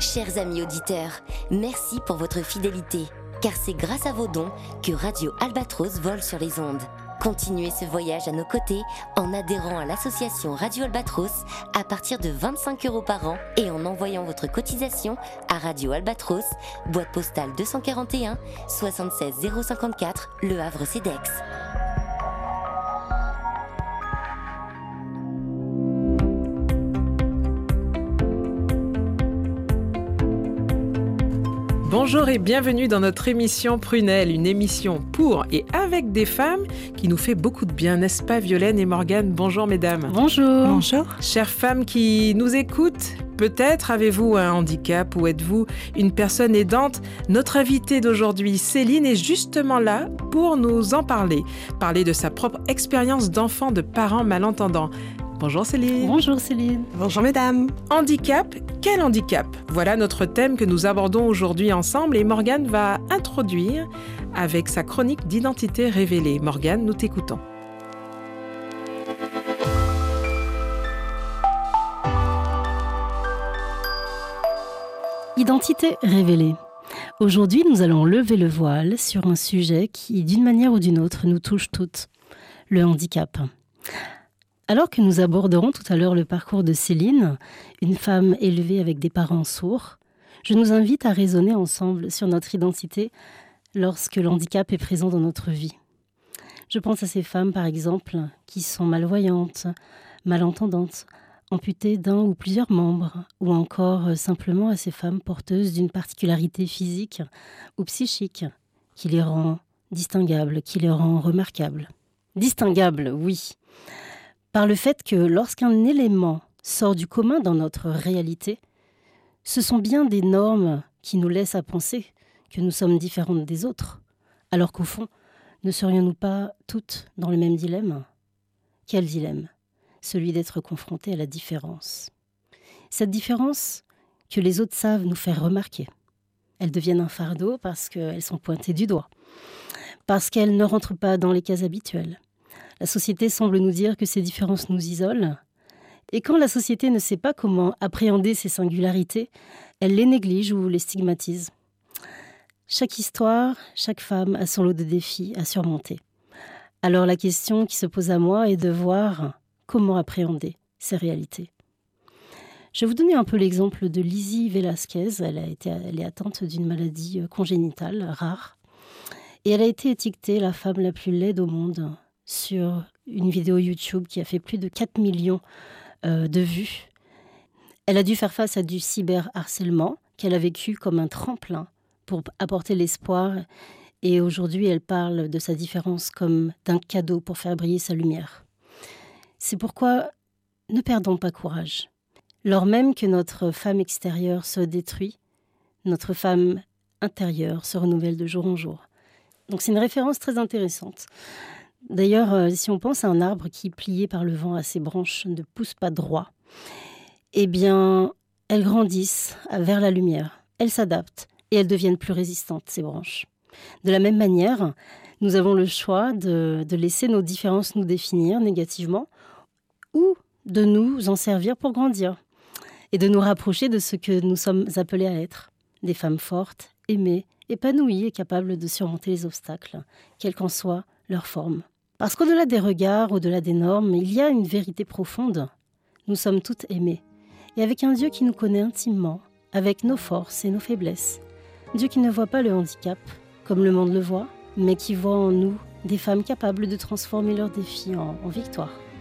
Chers amis auditeurs, merci pour votre fidélité, car c'est grâce à vos dons que Radio Albatros vole sur les ondes. Continuez ce voyage à nos côtés en adhérant à l'association Radio Albatros à partir de 25 € par an et en envoyant votre cotisation à Radio Albatros, boîte postale 241 76 054, Le Havre-Cedex. Bonjour et bienvenue dans notre émission Prunelle, une émission pour et avec des femmes qui nous fait beaucoup de bien, n'est-ce pas Violaine et Morgane? Bonjour mesdames. Bonjour. Bonjour. Chères femmes qui nous écoutent, peut-être avez-vous un handicap ou êtes-vous une personne aidante? Notre invitée d'aujourd'hui, Céline, est justement là pour nous en parler de sa propre expérience d'enfant de parents malentendants. Bonjour Céline. Bonjour Céline. Bonjour mesdames. Handicap, quel handicap? Voilà notre thème que nous abordons aujourd'hui ensemble et Morgane va introduire avec sa chronique d'identité révélée. Morgane, nous t'écoutons. Identité révélée. Aujourd'hui, nous allons lever le voile sur un sujet qui, d'une manière ou d'une autre, nous touche toutes, le handicap. Alors que nous aborderons tout à l'heure le parcours de Céline, une femme élevée avec des parents sourds, je nous invite à raisonner ensemble sur notre identité lorsque le handicap est présent dans notre vie. Je pense à ces femmes, par exemple, qui sont malvoyantes, malentendantes, amputées d'un ou plusieurs membres, ou encore simplement à ces femmes porteuses d'une particularité physique ou psychique qui les rend distinguables, qui les rend remarquables. Distinguables, oui. Par le fait que lorsqu'un élément sort du commun dans notre réalité, ce sont bien des normes qui nous laissent à penser que nous sommes différentes des autres, alors qu'au fond, ne serions-nous pas toutes dans le même dilemme? Quel dilemme? Celui d'être confrontés à la différence. Cette différence que les autres savent nous faire remarquer. Elles deviennent un fardeau parce qu'elles sont pointées du doigt, parce qu'elles ne rentrent pas dans les cases habituelles. La société semble nous dire que ces différences nous isolent. Et quand la société ne sait pas comment appréhender ces singularités, elle les néglige ou les stigmatise. Chaque histoire, chaque femme a son lot de défis à surmonter. Alors la question qui se pose à moi est de voir comment appréhender ces réalités. Je vais vous donner un peu l'exemple de Lizzie Velasquez. Elle est atteinte d'une maladie congénitale rare. Et elle a été étiquetée la femme la plus laide au monde sur une vidéo YouTube qui a fait plus de 4 millions de vues. Elle a dû faire face à du cyberharcèlement qu'elle a vécu comme un tremplin pour apporter l'espoir. Et aujourd'hui, elle parle de sa différence comme d'un cadeau pour faire briller sa lumière. C'est pourquoi ne perdons pas courage. Lors même que notre femme extérieure se détruit, notre femme intérieure se renouvelle de jour en jour. Donc c'est une référence très intéressante. D'ailleurs, si on pense à un arbre qui, plié par le vent à ses branches, ne pousse pas droit, eh bien, elles grandissent vers la lumière, elles s'adaptent et elles deviennent plus résistantes, ces branches. De la même manière, nous avons le choix de laisser nos différences nous définir négativement ou de nous en servir pour grandir et de nous rapprocher de ce que nous sommes appelés à être, des femmes fortes, aimées, épanouies et capables de surmonter les obstacles, quelle qu'en soit leur forme. Parce qu'au-delà des regards, au-delà des normes, il y a une vérité profonde. Nous sommes toutes aimées. Et avec un Dieu qui nous connaît intimement, avec nos forces et nos faiblesses. Dieu qui ne voit pas le handicap, comme le monde le voit, mais qui voit en nous des femmes capables de transformer leurs défis en victoire.